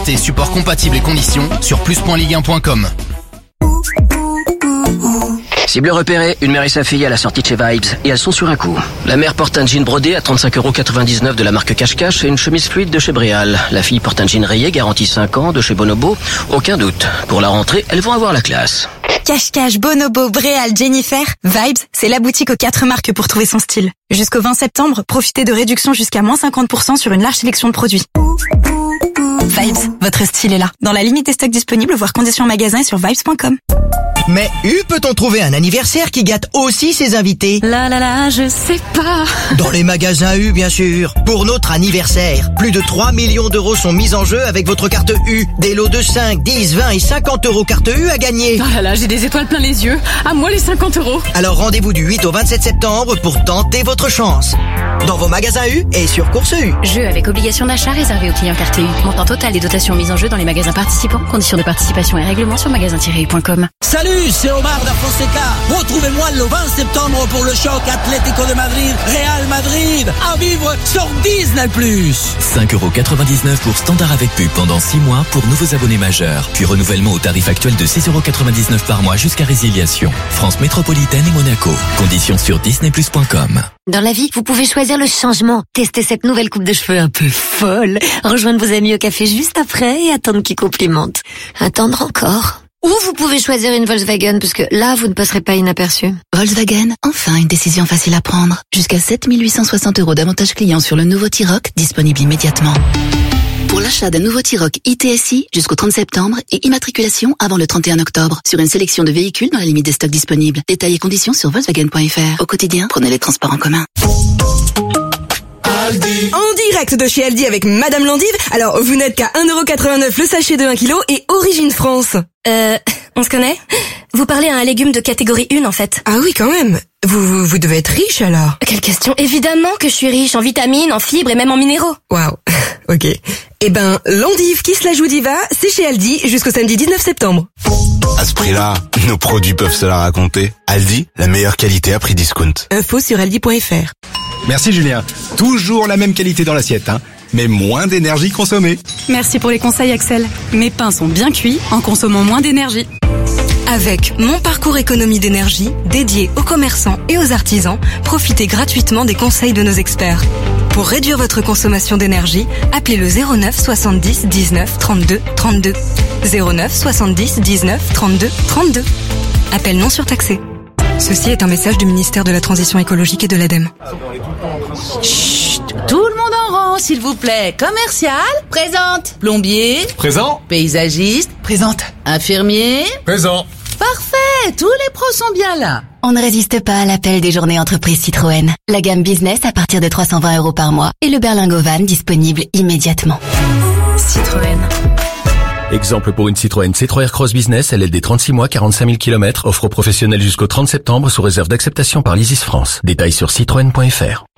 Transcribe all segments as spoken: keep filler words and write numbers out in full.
Tes supports compatibles et conditions sur plus point ligue un point com. Cible repérée, une mère et sa fille à la sortie de chez Vibes et elles sont sur un coup. La mère porte un jean brodé à trente-cinq euros quatre-vingt-dix-neuf de la marque Cache-Cache et une chemise fluide de chez Bréal. La fille porte un jean rayé garantie cinq ans de chez Bonobo. Aucun doute. Pour la rentrée, elles vont avoir la classe. Cache-Cache, Bonobo, Bréal, Jennifer, Vibes, c'est la boutique aux quatre marques pour trouver son style. Jusqu'au vingt septembre, profitez de réductions jusqu'à moins cinquante pour cent sur une large sélection de produits. Vibes, votre style est là. Dans la limite des stocks disponibles, voir conditions magasin et sur vibes point com. Mais U peut-on trouver un anniversaire qui gâte aussi ses invités? Là là là, je sais pas. Dans les magasins U, bien sûr. Pour notre anniversaire, plus de trois millions d'euros sont mis en jeu avec votre carte U. Des lots de cinq, dix, vingt et cinquante euros carte U à gagner. Oh là là, j'ai des étoiles plein les yeux. À moi les cinquante euros. Alors rendez-vous du huit au vingt-sept septembre pour tenter votre chance. Dans vos magasins U et sur Course U. Jeu avec obligation d'achat réservé aux clients carte U. Montant total des dotations mises en jeu dans les magasins participants. Conditions de participation et règlements sur magasin tiret u point com. Salut, c'est Omar da Fonseca. Retrouvez-moi le vingt septembre pour le choc Atlético de Madrid, Real Madrid, à vivre sur Disney plus. cinq euros quatre-vingt-dix-neuf pour standard avec pub pendant six mois pour nouveaux abonnés majeurs. Puis renouvellement au tarif actuel de six euros quatre-vingt-dix-neuf par mois jusqu'à résiliation. France métropolitaine et Monaco. Conditions sur disney plus point com. Dans la vie, vous pouvez choisir le changement. Testez cette nouvelle coupe de cheveux un peu folle. Rejoindre vos amis au café juste après et attendre qu'ils complimentent. Attendre encore. Ou vous pouvez choisir une Volkswagen, parce que là, vous ne passerez pas inaperçu. Volkswagen, enfin une décision facile à prendre. Jusqu'à sept mille huit cent soixante euros d'avantages clients sur le nouveau T-Roc, disponible immédiatement. Pour l'achat d'un nouveau T-Roc I T S I jusqu'au trente septembre et immatriculation avant le trente et un octobre sur une sélection de véhicules dans la limite des stocks disponibles. Détails et conditions sur Volkswagen point F R. Au quotidien, prenez les transports en commun. En direct de chez Aldi avec Madame Landive. Alors, vous n'êtes qu'à un euro quatre-vingt-neuf le sachet de un kilo et Origine France. Euh, on se connaît? Vous parlez à un légume de catégorie un en fait. Ah oui, quand même. Vous, vous, vous devez être riche alors. Quelle question? Évidemment que je suis riche en vitamines, en fibres et même en minéraux. Waouh. Ok. Eh ben, Landive qui se la joue diva, c'est chez Aldi jusqu'au samedi dix-neuf septembre. À ce prix-là, nos produits peuvent se la raconter. Aldi, la meilleure qualité à prix discount. Info sur aldi point F R. Merci Julien. Toujours la même qualité dans l'assiette, hein, mais moins d'énergie consommée. Merci pour les conseils Axel. Mes pains sont bien cuits en consommant moins d'énergie. Avec Mon Parcours Économie d'énergie, dédié aux commerçants et aux artisans, profitez gratuitement des conseils de nos experts. Pour réduire votre consommation d'énergie, appelez le zéro neuf soixante-dix dix-neuf trente-deux trente-deux. zéro neuf soixante-dix dix-neuf trente-deux trente-deux. Appel non surtaxé. Ceci est un message du ministère de la Transition écologique et de l'ADEME. Chut, tout le monde en rang, s'il vous plaît. Commercial, présente. Plombier, présent. Paysagiste, présente. Infirmier, présent. Parfait, tous les pros sont bien là. On ne résiste pas à l'appel des journées entreprises Citroën. La gamme business à partir de trois cent vingt euros par mois et le berlingot van disponible immédiatement. Citroën. Exemple pour une Citroën C trois R Cross Business, L L D trente-six mois, quarante-cinq mille kilomètres, offre professionnelle jusqu'au trente septembre sous réserve d'acceptation par l'Isis France. Détails sur citroën point F R.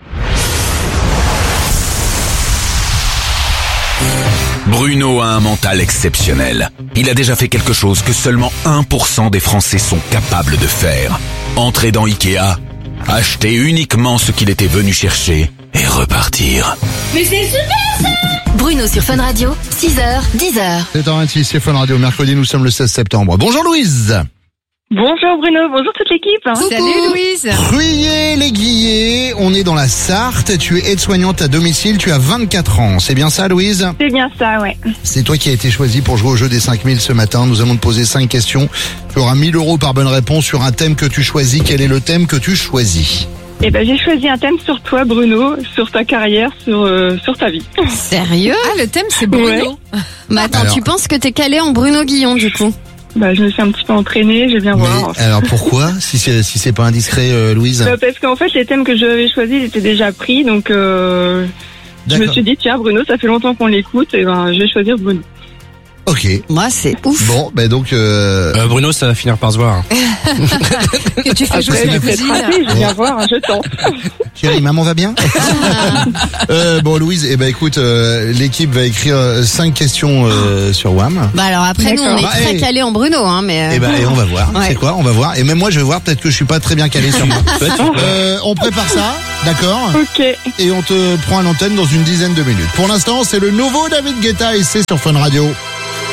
Bruno a un mental exceptionnel. Il a déjà fait quelque chose que seulement un pour cent des Français sont capables de faire. Entrer dans Ikea, acheter uniquement ce qu'il était venu chercher et repartir. Mais c'est super ça! Bruno sur Fun Radio, six heures, dix heures. sept heures vingt-six, c'est Fun Radio. Mercredi, nous sommes le seize septembre. Bonjour Louise. Bonjour Bruno, bonjour toute l'équipe. Salut Louise. Ruillé-les-Guillets, on est dans la Sarthe. Tu es aide-soignante à domicile, tu as vingt-quatre ans. C'est bien ça Louise? C'est bien ça, ouais. C'est toi qui as été choisie pour jouer au jeu des cinq mille ce matin. Nous allons te poser cinq questions. Tu auras mille euros par bonne réponse sur un thème que tu choisis. Quel est le thème que tu choisis? Eh ben, j'ai choisi un thème sur toi, Bruno, sur ta carrière, sur euh, sur ta vie. Sérieux? Ah, le thème c'est Bruno. Ouais. Mais attends, alors, tu penses que t'es calé en Bruno Guillon du coup? Bah, je me suis un petit peu entraînée, je vais bien mais voir. Alors pourquoi, si c'est si c'est pas indiscret, euh, Louise? Bah, parce qu'en fait, les thèmes que j'avais choisis ils étaient déjà pris, donc euh, je me suis dit tiens, Bruno, ça fait longtemps qu'on l'écoute, et ben je vais choisir Bruno. Ok. Moi, c'est ouf. Bon, ben donc... Euh... Euh, Bruno, ça va finir par se voir. Que tu fais jouer la cuisine. Je viens voir, je tente. Chérie, maman va bien? euh, Bon, Louise, eh ben écoute, euh, l'équipe va écrire cinq questions euh, sur W A M. Bah alors après, nous, on est Bah, très hey. calés en Bruno, hein, mais... Euh... Eh ben, et on va voir. Ouais. C'est quoi? On va voir. Et même moi, je vais voir. Peut-être que je suis pas très bien calé sur moi. euh, on prépare ça, d'accord? Ok. Et on te prend à l'antenne dans une dizaine de minutes. Pour l'instant, c'est le nouveau David Guetta et c'est sur Fun Radio.